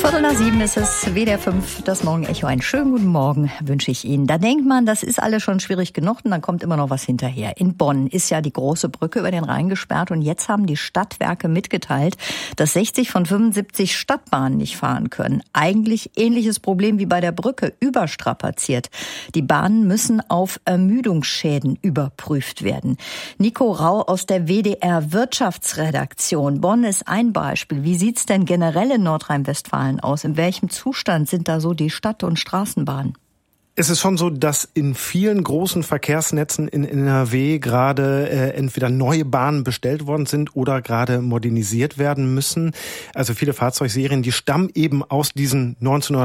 6:15 ist es, WDR 5, das Morgenecho. Einen schönen guten Morgen wünsche ich Ihnen. Da denkt man, das ist alles schon schwierig genug und dann kommt immer noch was hinterher. In Bonn ist ja die große Brücke über den Rhein gesperrt und jetzt haben die Stadtwerke mitgeteilt, dass 60 von 75 Stadtbahnen nicht fahren können. Eigentlich ähnliches Problem wie bei der Brücke, überstrapaziert. Die Bahnen müssen auf Ermüdungsschäden überprüft werden. Nico Rau aus der WDR Wirtschaftsredaktion. Bonn ist ein Beispiel. Wie sieht's denn generell in Nordrhein-Westfalen aus? In welchem Zustand sind da so die Stadt- und Straßenbahnen? Es ist schon so, dass in vielen großen Verkehrsnetzen in NRW gerade entweder neue Bahnen bestellt worden sind oder gerade modernisiert werden müssen. Also viele Fahrzeugserien, die stammen eben aus diesen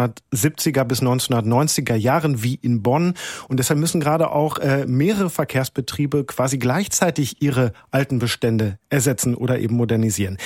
1970er bis 1990er Jahren wie in Bonn. Und deshalb müssen gerade auch mehrere Verkehrsbetriebe quasi gleichzeitig ihre alten Bestände ersetzen oder eben modernisieren.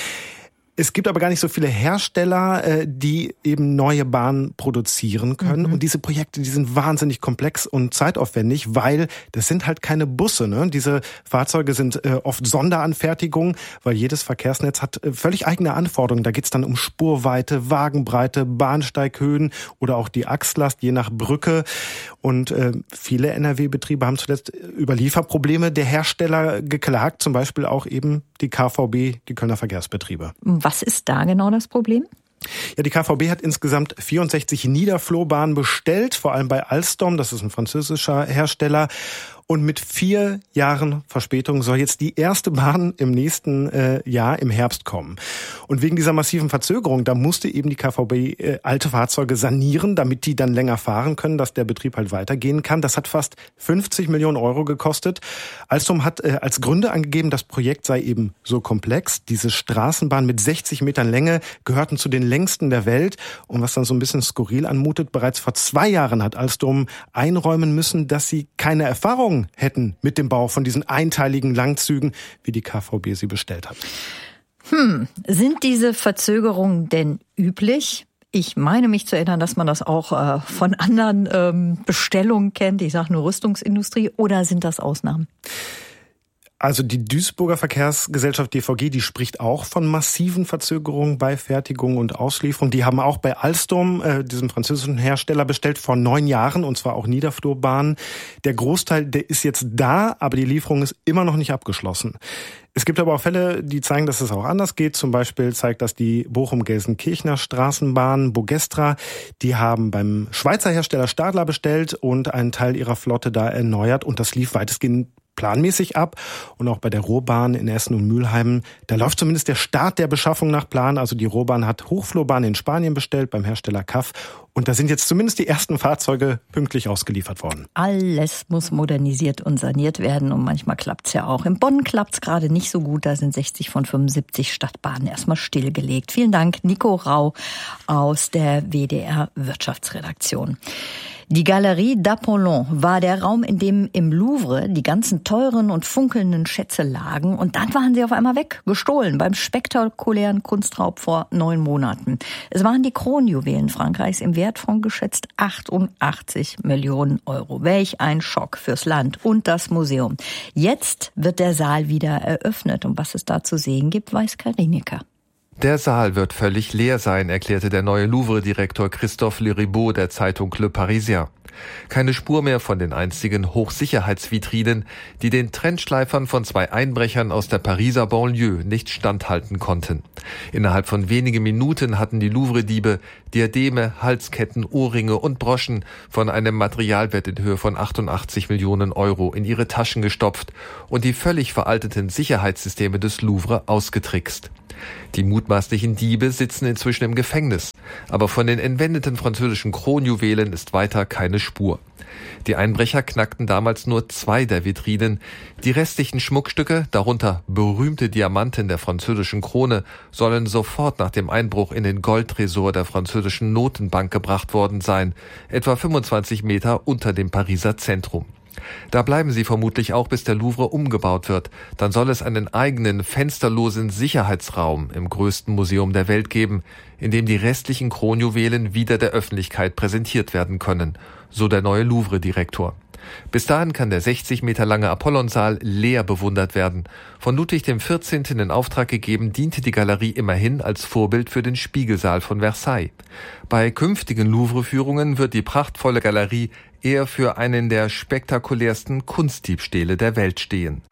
Es gibt aber gar nicht so viele Hersteller, die eben neue Bahnen produzieren können. Und diese Projekte, die sind wahnsinnig komplex und zeitaufwendig, weil das sind halt keine Busse, ne? Diese Fahrzeuge sind oft Sonderanfertigungen, weil jedes Verkehrsnetz hat völlig eigene Anforderungen. Da geht's dann um Spurweite, Wagenbreite, Bahnsteighöhen oder auch die Achslast, je nach Brücke. Und viele NRW-Betriebe haben zuletzt über Lieferprobleme der Hersteller geklagt, zum Beispiel auch eben die KVB, die Kölner Verkehrsbetriebe. Was ist da genau das Problem? Ja, die KVB hat insgesamt 64 Niederflurbahnen bestellt, vor allem bei Alstom, das ist ein französischer Hersteller. Und mit 4 Jahren Verspätung soll jetzt die erste Bahn im nächsten Jahr im Herbst kommen. Und wegen dieser massiven Verzögerung, da musste eben die KVB alte Fahrzeuge sanieren, damit die dann länger fahren können, dass der Betrieb halt weitergehen kann. Das hat fast 50 Millionen Euro gekostet. Alstom hat als Gründe angegeben, das Projekt sei eben so komplex. Diese Straßenbahn mit 60 Metern Länge gehörten zu den längsten der Welt. Und was dann so ein bisschen skurril anmutet, bereits vor 2 Jahren hat Alstom einräumen müssen, dass sie keine Erfahrung hätten mit dem Bau von diesen einteiligen Langzügen, wie die KVB sie bestellt hat. Sind diese Verzögerungen denn üblich? Ich meine mich zu erinnern, dass man das auch von anderen Bestellungen kennt. Ich sage nur Rüstungsindustrie. Oder sind das Ausnahmen? Also die Duisburger Verkehrsgesellschaft DVG, die spricht auch von massiven Verzögerungen bei Fertigung und Auslieferung. Die haben auch bei Alstom, diesem französischen Hersteller, bestellt vor 9 Jahren, und zwar auch Niederflurbahnen. Der Großteil, der ist jetzt da, aber die Lieferung ist immer noch nicht abgeschlossen. Es gibt aber auch Fälle, die zeigen, dass es auch anders geht. Zum Beispiel zeigt das die Bochum-Gelsenkirchener Straßenbahn Bogestra. Die haben beim Schweizer Hersteller Stadler bestellt und einen Teil ihrer Flotte da erneuert. Und das lief weitestgehend planmäßig ab. Und auch bei der Ruhrbahn in Essen und Mülheim, da läuft zumindest der Start der Beschaffung nach Plan. Also die Ruhrbahn hat Hochflurbahnen in Spanien bestellt beim Hersteller CAF. Und da sind jetzt zumindest die ersten Fahrzeuge pünktlich ausgeliefert worden. Alles muss modernisiert und saniert werden und manchmal klappt's ja auch. In Bonn klappt's gerade nicht so gut, da sind 60 von 75 Stadtbahnen erstmal stillgelegt. Vielen Dank, Nico Rau aus der WDR Wirtschaftsredaktion. Die Galerie d'Apollon war der Raum, in dem im Louvre die ganzen teuren und funkelnden Schätze lagen. Und dann waren sie auf einmal weg, gestohlen, beim spektakulären Kunstraub vor 9 Monaten. Es waren die Kronjuwelen Frankreichs im Wert von geschätzt 88 Millionen Euro. Welch ein Schock fürs Land und das Museum. Jetzt wird der Saal wieder eröffnet. Und was es da zu sehen gibt, weiß Karinika. Der Saal wird völlig leer sein, erklärte der neue Louvre-Direktor Christophe Leribaud der Zeitung Le Parisien. Keine Spur mehr von den einstigen Hochsicherheitsvitrinen, die den Trendschleifern von 2 Einbrechern aus der Pariser Banlieue nicht standhalten konnten. Innerhalb von wenigen Minuten hatten die Louvre-Diebe Diademe, Halsketten, Ohrringe und Broschen von einem Materialwert in Höhe von 88 Millionen Euro in ihre Taschen gestopft und die völlig veralteten Sicherheitssysteme des Louvre ausgetrickst. Die mutmaßlichen Diebe sitzen inzwischen im Gefängnis, aber von den entwendeten französischen Kronjuwelen ist weiter keine Spur. Die Einbrecher knackten damals nur 2 der Vitrinen. Die restlichen Schmuckstücke, darunter berühmte Diamanten der französischen Krone, sollen sofort nach dem Einbruch in den Goldtresor der französischen Notenbank gebracht worden sein, etwa 25 Meter unter dem Pariser Zentrum. Da bleiben sie vermutlich auch, bis der Louvre umgebaut wird. Dann soll es einen eigenen, fensterlosen Sicherheitsraum im größten Museum der Welt geben, in dem die restlichen Kronjuwelen wieder der Öffentlichkeit präsentiert werden können, so der neue Louvre-Direktor. Bis dahin kann der 60 Meter lange Apollonsaal leer bewundert werden. Von Ludwig XIV. In Auftrag gegeben, diente die Galerie immerhin als Vorbild für den Spiegelsaal von Versailles. Bei künftigen Louvre-Führungen wird die prachtvolle Galerie eher für einen der spektakulärsten Kunstdiebstähle der Welt stehen.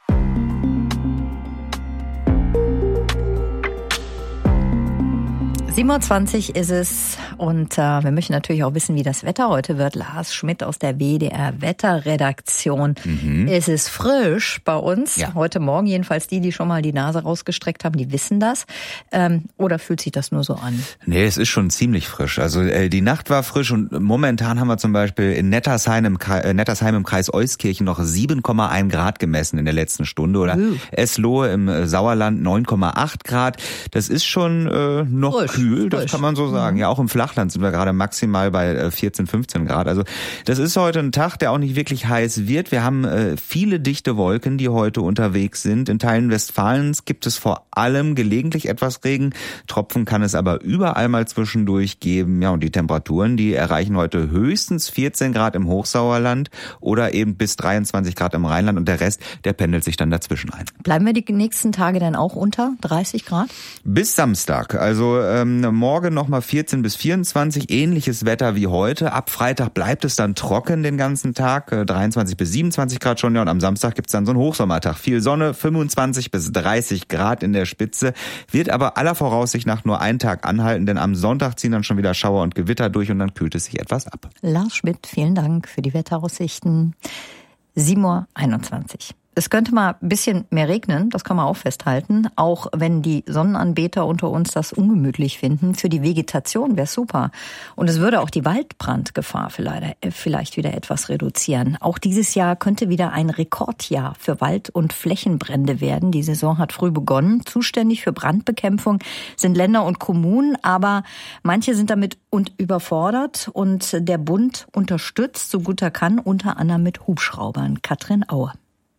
7:20 Uhr ist es und wir möchten natürlich auch wissen, wie das Wetter heute wird. Lars Schmidt aus der WDR-Wetterredaktion. Es ist frisch bei uns. Ja. Heute Morgen jedenfalls die schon mal die Nase rausgestreckt haben, die wissen das. Oder fühlt sich das nur so an? Nee, es ist schon ziemlich frisch. Also die Nacht war frisch und momentan haben wir zum Beispiel in Nettersheim im Kreis Euskirchen noch 7,1 Grad gemessen in der letzten Stunde. Oder Eslohe im Sauerland 9,8 Grad. Das ist schon noch frisch. Kühl, das kann man so sagen. Ja, auch im Flachland sind wir gerade maximal bei 14, 15 Grad. Also das ist heute ein Tag, der auch nicht wirklich heiß wird. Wir haben viele dichte Wolken, die heute unterwegs sind. In Teilen Westfalens gibt es vor allem gelegentlich etwas Regen. Tropfen kann es aber überall mal zwischendurch geben. Ja, und die Temperaturen, die erreichen heute höchstens 14 Grad im Hochsauerland oder eben bis 23 Grad im Rheinland und der Rest, der pendelt sich dann dazwischen ein. Bleiben wir die nächsten Tage dann auch unter 30 Grad? Bis Samstag. Also morgen nochmal 14 bis 24, ähnliches Wetter wie heute. Ab Freitag bleibt es dann trocken den ganzen Tag, 23 bis 27 Grad schon. Ja, und am Samstag gibt's dann so einen Hochsommertag. Viel Sonne, 25 bis 30 Grad in der Spitze. Wird aber aller Voraussicht nach nur einen Tag anhalten, denn am Sonntag ziehen dann schon wieder Schauer und Gewitter durch und dann kühlt es sich etwas ab. Lars Schmidt, vielen Dank für die Wetteraussichten. 7:21 Uhr. Es könnte mal ein bisschen mehr regnen, das kann man auch festhalten, auch wenn die Sonnenanbeter unter uns das ungemütlich finden. Für die Vegetation wäre es super. Und es würde auch die Waldbrandgefahr vielleicht wieder etwas reduzieren. Auch dieses Jahr könnte wieder ein Rekordjahr für Wald- und Flächenbrände werden. Die Saison hat früh begonnen. Zuständig für Brandbekämpfung sind Länder und Kommunen, aber manche sind damit überfordert und der Bund unterstützt, so gut er kann, unter anderem mit Hubschraubern. Katrin Aue.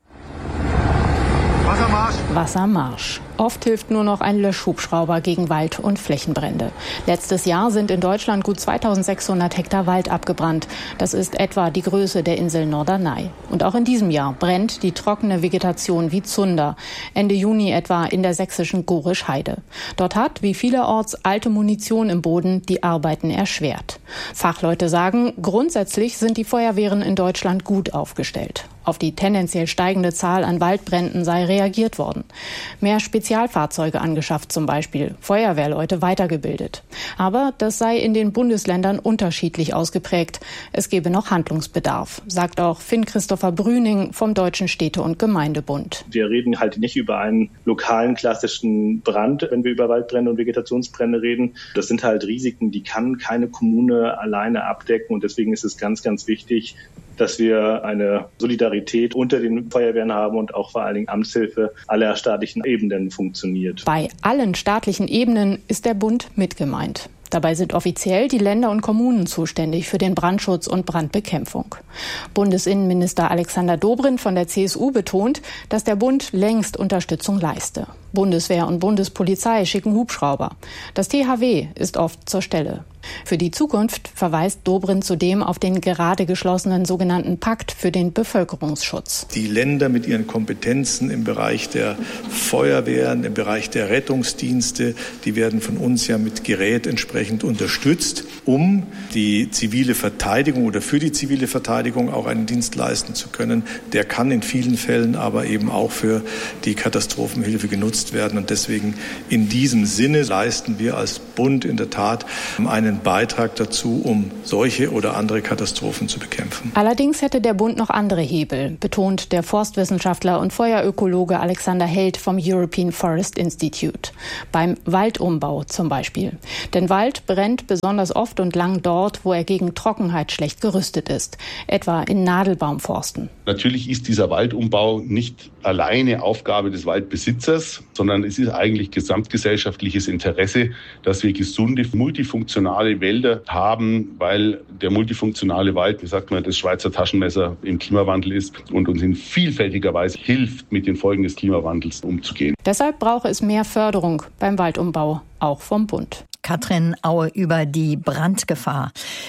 Wassermarsch. Oft hilft nur noch ein Löschhubschrauber gegen Wald- und Flächenbrände. Letztes Jahr sind in Deutschland gut 2600 Hektar Wald abgebrannt. Das ist etwa die Größe der Insel Norderney. Und auch in diesem Jahr brennt die trockene Vegetation wie Zunder. Ende Juni etwa in der sächsischen Gorisch-Heide. Dort hat, wie vielerorts, alte Munition im Boden die Arbeiten erschwert. Fachleute sagen, grundsätzlich sind die Feuerwehren in Deutschland gut aufgestellt. Auf die tendenziell steigende Zahl an Waldbränden sei reagiert worden. Mehr Spezialfahrzeuge angeschafft zum Beispiel, Feuerwehrleute weitergebildet. Aber das sei in den Bundesländern unterschiedlich ausgeprägt. Es gebe noch Handlungsbedarf, sagt auch Finn-Christopher Brüning vom Deutschen Städte- und Gemeindebund. Wir reden halt nicht über einen lokalen klassischen Brand, wenn wir über Waldbrände und Vegetationsbrände reden. Das sind halt Risiken, die kann keine Kommune alleine abdecken. Und deswegen ist es ganz, ganz wichtig, dass wir eine Solidarität unter den Feuerwehren haben und auch vor allen Dingen Amtshilfe aller staatlichen Ebenen funktioniert. Bei allen staatlichen Ebenen ist der Bund mit gemeint. Dabei sind offiziell die Länder und Kommunen zuständig für den Brandschutz und Brandbekämpfung. Bundesinnenminister Alexander Dobrindt von der CSU betont, dass der Bund längst Unterstützung leiste. Bundeswehr und Bundespolizei schicken Hubschrauber. Das THW ist oft zur Stelle. Für die Zukunft verweist Dobrindt zudem auf den gerade geschlossenen sogenannten Pakt für den Bevölkerungsschutz. Die Länder mit ihren Kompetenzen im Bereich der Feuerwehren, im Bereich der Rettungsdienste, die werden von uns ja mit Gerät entsprechend unterstützt, um die zivile Verteidigung oder für die zivile Verteidigung auch einen Dienst leisten zu können. Der kann in vielen Fällen aber eben auch für die Katastrophenhilfe genutzt werden. Und deswegen in diesem Sinne leisten wir als Bund in der Tat einen Beitrag dazu, um solche oder andere Katastrophen zu bekämpfen. Allerdings hätte der Bund noch andere Hebel, betont der Forstwissenschaftler und Feuerökologe Alexander Held vom European Forest Institute. Beim Waldumbau zum Beispiel. Denn Wald brennt besonders oft und lang dort, wo er gegen Trockenheit schlecht gerüstet ist, etwa in Nadelbaumforsten. Natürlich ist dieser Waldumbau nicht alleine Aufgabe des Waldbesitzers, sondern es ist eigentlich gesamtgesellschaftliches Interesse, dass wir gesunde, multifunktionale Wälder haben, weil der multifunktionale Wald, wie sagt man, das Schweizer Taschenmesser im Klimawandel ist und uns in vielfältiger Weise hilft, mit den Folgen des Klimawandels umzugehen. Deshalb brauche es mehr Förderung beim Waldumbau, auch vom Bund. Katrin Aue über die Brandgefahr.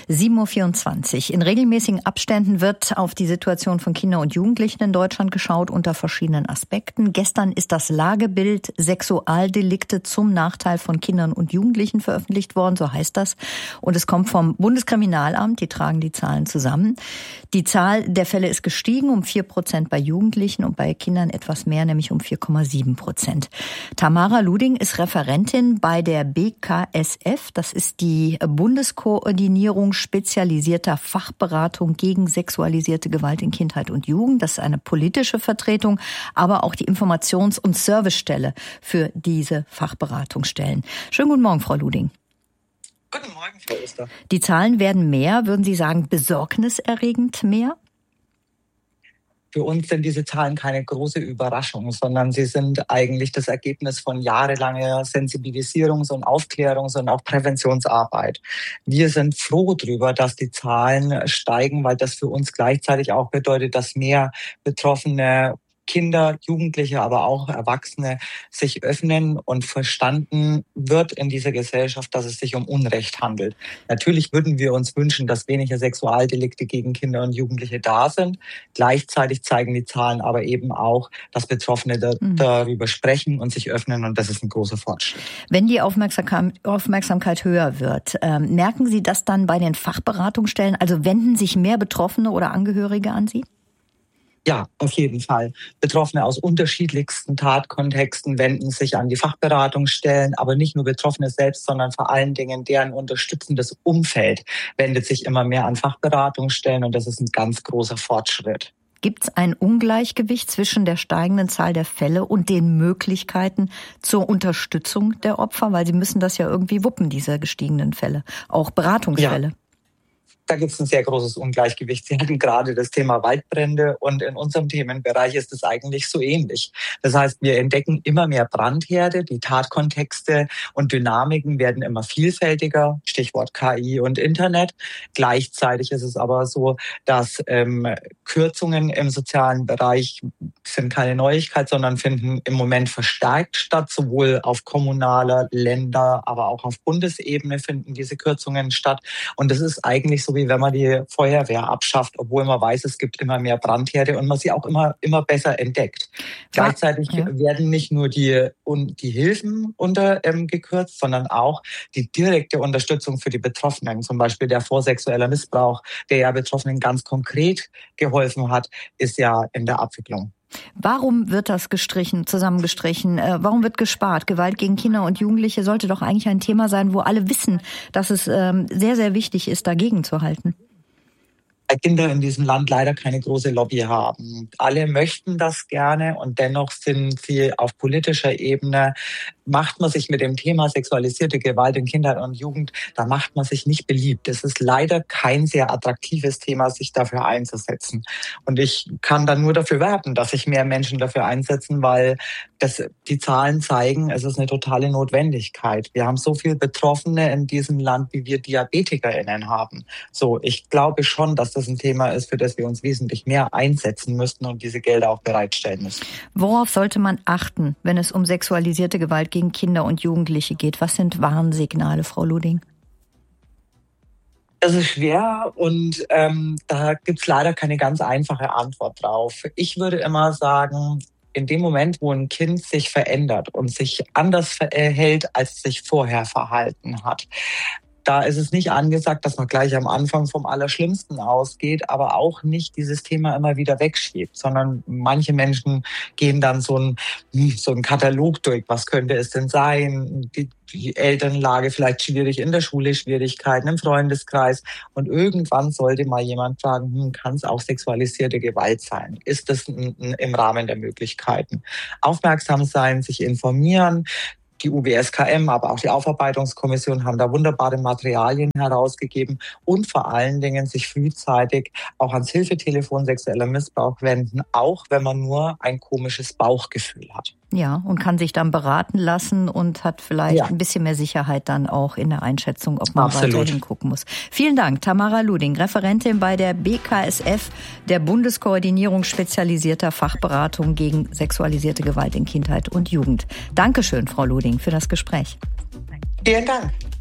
7:24 Uhr. In regelmäßigen Abständen wird auf die Situation von Kindern und Jugendlichen in Deutschland geschaut unter verschiedenen Aspekten. Gestern ist das Lagebild Sexualdelikte zum Nachteil von Kindern und Jugendlichen veröffentlicht worden, so heißt das. Und es kommt vom Bundeskriminalamt, die tragen die Zahlen zusammen. Die Zahl der Fälle ist gestiegen um 4% bei Jugendlichen und bei Kindern etwas mehr, nämlich um 4,7%. Tamara Luding ist Referentin bei der BKSF, das ist die Bundeskoordinierung spezialisierter Fachberatung gegen sexualisierte Gewalt in Kindheit und Jugend. Das ist eine politische Vertretung, aber auch die Informations- und Servicestelle für diese Fachberatungsstellen. Schönen guten Morgen, Frau Luding. Guten Morgen, Frau Oster. Die Zahlen werden mehr, würden Sie sagen, besorgniserregend mehr? Für uns sind diese Zahlen keine große Überraschung, sondern sie sind eigentlich das Ergebnis von jahrelanger Sensibilisierungs- und Aufklärungs- und auch Präventionsarbeit. Wir sind froh darüber, dass die Zahlen steigen, weil das für uns gleichzeitig auch bedeutet, dass mehr Betroffene Kinder, Jugendliche, aber auch Erwachsene sich öffnen und verstanden wird in dieser Gesellschaft, dass es sich um Unrecht handelt. Natürlich würden wir uns wünschen, dass weniger Sexualdelikte gegen Kinder und Jugendliche da sind. Gleichzeitig zeigen die Zahlen aber eben auch, dass Betroffene darüber sprechen und sich öffnen, und das ist ein großer Fortschritt. Wenn die Aufmerksamkeit höher wird, merken Sie das dann bei den Fachberatungsstellen? Also wenden sich mehr Betroffene oder Angehörige an Sie? Ja, auf jeden Fall. Betroffene aus unterschiedlichsten Tatkontexten wenden sich an die Fachberatungsstellen, aber nicht nur Betroffene selbst, sondern vor allen Dingen deren unterstützendes Umfeld wendet sich immer mehr an Fachberatungsstellen, und das ist ein ganz großer Fortschritt. Gibt es ein Ungleichgewicht zwischen der steigenden Zahl der Fälle und den Möglichkeiten zur Unterstützung der Opfer? Weil Sie müssen das ja irgendwie wuppen, diese gestiegenen Fälle, auch Beratungsfälle. Ja. Da gibt es ein sehr großes Ungleichgewicht. Sie hatten gerade das Thema Waldbrände, und in unserem Themenbereich ist es eigentlich so ähnlich. Das heißt, wir entdecken immer mehr Brandherde, die Tatkontexte und Dynamiken werden immer vielfältiger, Stichwort KI und Internet. Gleichzeitig ist es aber so, dass Kürzungen im sozialen Bereich sind keine Neuigkeit, sondern finden im Moment verstärkt statt. Sowohl auf kommunaler, Länder, aber auch auf Bundesebene finden diese Kürzungen statt. Und das ist eigentlich so, wie wenn man die Feuerwehr abschafft, obwohl man weiß, es gibt immer mehr Brandherde und man sie auch immer besser entdeckt. Gleichzeitig werden nicht nur die Hilfen gekürzt, sondern auch die direkte Unterstützung für die Betroffenen. Zum Beispiel der vorsexuelle Missbrauch, der ja Betroffenen ganz konkret geholfen hat, ist ja in der Abwicklung. Warum wird das zusammengestrichen? Warum wird gespart? Gewalt gegen Kinder und Jugendliche sollte doch eigentlich ein Thema sein, wo alle wissen, dass es sehr, sehr wichtig ist, dagegen zu halten. Kinder in diesem Land leider keine große Lobby haben. Alle möchten das gerne, und dennoch sind sie auf politischer Ebene, macht man sich mit dem Thema sexualisierte Gewalt in Kindheit und Jugend, da macht man sich nicht beliebt. Es ist leider kein sehr attraktives Thema, sich dafür einzusetzen. Und ich kann dann nur dafür werben, dass sich mehr Menschen dafür einsetzen, weil die Zahlen zeigen, es ist eine totale Notwendigkeit. Wir haben so viele Betroffene in diesem Land, wie wir DiabetikerInnen haben. So, ich glaube schon, dass das ein Thema ist, für das wir uns wesentlich mehr einsetzen müssten und diese Gelder auch bereitstellen müssen. Worauf sollte man achten, wenn es um sexualisierte Gewalt gegen Kinder und Jugendliche geht? Was sind Warnsignale, Frau Luding? Das ist schwer, und da gibt's leider keine ganz einfache Antwort drauf. Ich würde immer sagen, in dem Moment, wo ein Kind sich verändert und sich anders verhält, als es sich vorher verhalten hat, da ist es nicht angesagt, dass man gleich am Anfang vom Allerschlimmsten ausgeht, aber auch nicht dieses Thema immer wieder wegschiebt, sondern manche Menschen gehen dann so einen Katalog durch. Was könnte es denn sein? Die Elternlage vielleicht schwierig, in der Schule Schwierigkeiten, im Freundeskreis. Und irgendwann sollte mal jemand fragen, kann es auch sexualisierte Gewalt sein? Ist das im Rahmen der Möglichkeiten? Aufmerksam sein, sich informieren. Die UWSKM, aber auch die Aufarbeitungskommission haben da wunderbare Materialien herausgegeben, und vor allen Dingen sich frühzeitig auch ans Hilfetelefon sexueller Missbrauch wenden, auch wenn man nur ein komisches Bauchgefühl hat. Ja, und kann sich dann beraten lassen und hat vielleicht ein bisschen mehr Sicherheit dann auch in der Einschätzung, ob man weiter hingucken muss. Vielen Dank, Tamara Luding, Referentin bei der BKSF, der Bundeskoordinierung spezialisierter Fachberatung gegen sexualisierte Gewalt in Kindheit und Jugend. Dankeschön, Frau Luding, für das Gespräch. Vielen Dank.